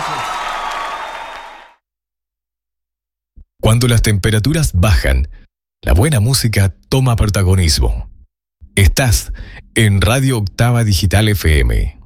Cuando las temperaturas bajan, la buena música toma protagonismo. Estás en Radio Octava Digital FM.